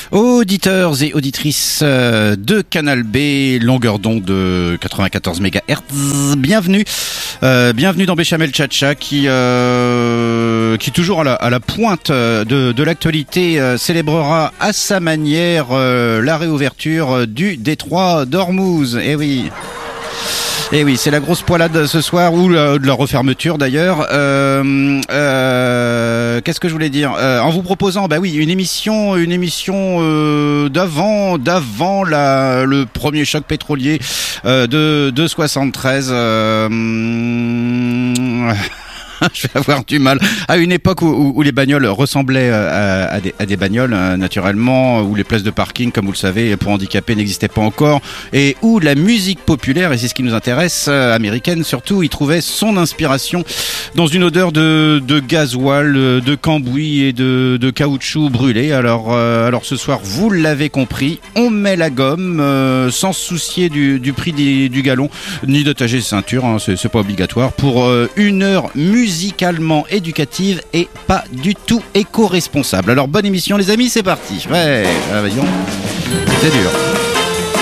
Auditeurs et auditrices de Canal B, longueur d'onde de 94 MHz, bienvenue dans Béchamel Tcha-Tcha qui toujours à la pointe de l'actualité célébrera à sa manière la réouverture du détroit d'Ormuz. Eh oui, c'est la grosse poilade ce soir, ou de la refermeture d'ailleurs. Qu'est-ce que je voulais dire, en vous proposant, une émission d'avant le premier choc pétrolier de 73. Je vais avoir du mal. À une époque où les bagnoles ressemblaient à des bagnoles, naturellement, où les places de parking, comme vous le savez, pour handicapés n'existaient pas encore, et où la musique populaire, et c'est ce qui nous intéresse, américaine surtout, y trouvait son inspiration dans une odeur de gasoil, de cambouis et de caoutchouc brûlé. Alors ce soir, vous l'avez compris, on met la gomme sans se soucier du prix du gallon, ni d'attacher ses ceintures, hein, c'est pas obligatoire, pour une heure musicalement éducative et pas du tout éco-responsable. Alors bonne émission les amis, c'est parti. Ouais, voyons, c'est dur.